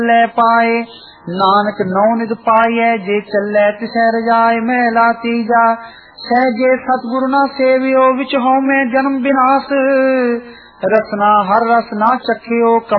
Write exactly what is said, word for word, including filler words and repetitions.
ले पाए। नानक नौ निध पाए जे चले तिसै रजाए महला तीजा। सहजे सतगुरु ना सेवियो विच हों में जन्म विनाश। रसना हर रस ना चखियो